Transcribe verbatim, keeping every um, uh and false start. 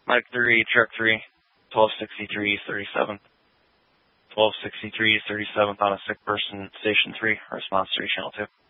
Mike three, Truck three, twelve sixty-three, thirty-seven. twelve sixty-three, thirty-seventh on a sick person, Station three, response three, Channel two.